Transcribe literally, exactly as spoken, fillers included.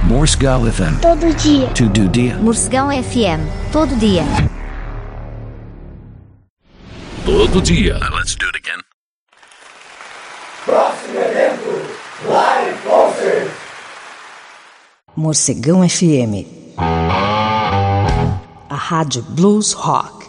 Morsegal F M. Todo dia. Todo dia. Morcegão F M. Todo dia. Todo dia. Let's do it again. Próximo evento, Live Concert. Morcegão F M. A rádio Blues Rock.